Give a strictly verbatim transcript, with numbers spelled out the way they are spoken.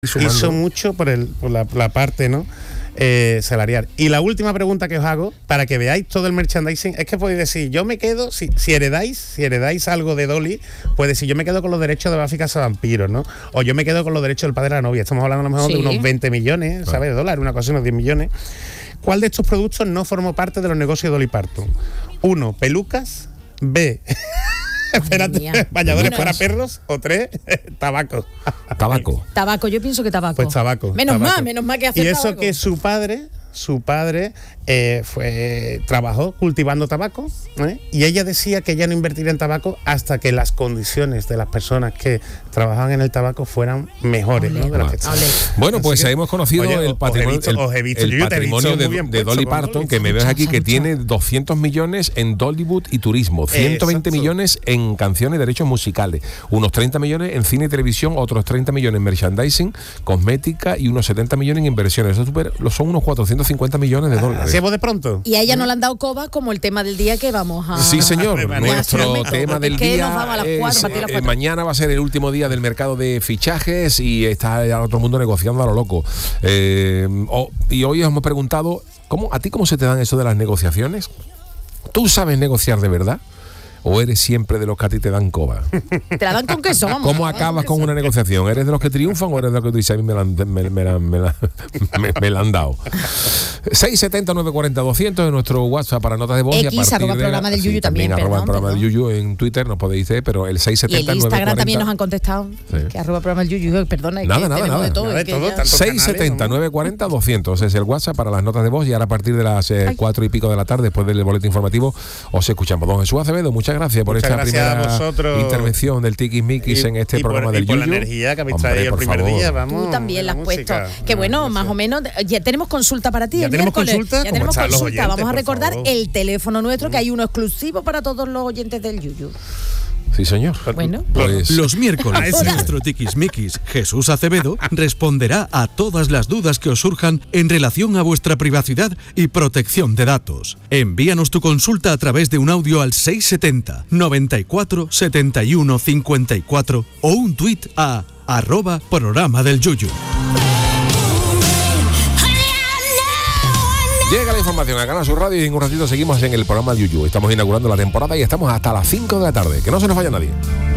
hizo mucho por, el, por la, la parte, ¿no? Eh, salarial. Y la última pregunta que os hago, para que veáis todo el merchandising, es que podéis decir, yo me quedo, si, si heredáis, si heredáis algo de Dolly, puedes decir, yo me quedo con los derechos de Buffy Cazavampiros, ¿no? O yo me quedo con los derechos del padre de la novia. Estamos hablando a lo mejor sí. de unos veinte millones, ¿sabes? De dólares, una cosa, unos diez millones. ¿Cuál de estos productos no formó parte de los negocios de Dolly Parton? Uno, pelucas. B, espérate, bañadores bueno, para perros. O tres, tabaco. Tabaco. Tabaco, yo pienso que tabaco. Pues tabaco. Menos tabaco. mal, menos mal que hace Y eso tabaco. que su padre, su padre eh, fue trabajó cultivando tabaco, ¿eh? Y ella decía que ella no invertiría en tabaco hasta que las condiciones de las personas que trabajaban en el tabaco fueran mejores, olé, ¿no? De las que bueno, pues que, hemos conocido oye, el patrimonio, os he visto, os he visto, el, el yo patrimonio de, de de Dolly Parton, que me ves aquí, que tiene doscientos millones en Dollywood y turismo, ciento veinte Exacto. millones en canciones y derechos musicales, unos treinta millones en cine y televisión, otros treinta millones en merchandising, cosmética y unos setenta millones en inversiones. Eso super, son unos cuatrocientos cincuenta millones de dólares. ¿Hacemos de pronto? Y a ella no le han dado coba como el tema del día que vamos a... Sí, señor. Nuestro tema del día es, eh, mañana va a ser el último día del mercado de fichajes y está ya todo el mundo negociando a lo loco. Eh, oh, y hoy os hemos preguntado, ¿cómo, ¿a ti cómo se te dan eso de las negociaciones? ¿Tú sabes negociar de verdad? ¿O eres siempre de los que a ti te dan coba? Te la dan con queso, vamos. ¿Cómo acabas con una negociación? ¿Eres de los que triunfan o eres de los que tú dices, a mí me la, me, me la, me la, me, me la han dado? seis setenta, nueve cuarenta, doscientos en nuestro WhatsApp para notas de voz. X, y a partir arroba de programa del Yuyu sí, también, también arroba perdón, el programa perdón. del Yuyu en Twitter nos podéis decir, pero el seis setenta, y el Instagram nueve cuarenta, también nos han contestado. Sí. Que arroba programa del Yuyu, perdona. Nada, que nada, nada. de todo. Nada de todo ya... seis setenta, nueve cuarenta, doscientos es el WhatsApp para las notas de voz y ahora a partir de las eh, cuatro y pico de la tarde, después del boletín informativo, os escuchamos. Don Jesús Acevedo, muchas gracias por muchas esta gracias primera a vosotros. intervención del Tiki Mikis en este y programa por, del y por Yuyu. la energía que habéis Hombre, traído el primer favor. día, vamos. Tú también la has puesto. Música. Que bueno, no, más no o menos, ya tenemos consulta para ti. Ya el tenemos miércoles. consulta. Ya tenemos ¿Cómo están los consulta. oyentes, Vamos a recordar favor? el teléfono nuestro, que hay uno exclusivo para todos los oyentes del Yuyu. Sí, señor. Bueno, pues los miércoles nuestro tiquismiquis Jesús Acevedo responderá a todas las dudas que os surjan en relación a vuestra privacidad y protección de datos. Envíanos tu consulta a través de un audio al seis setenta, noventa y cuatro, setenta y uno, cincuenta y cuatro o un tuit a arroba programa del Yuyu. Llega la información a Canal Sur Radio y en un ratito seguimos en el programa del Yuyu. Estamos inaugurando la temporada y estamos hasta las cinco de la tarde. Que no se nos vaya nadie.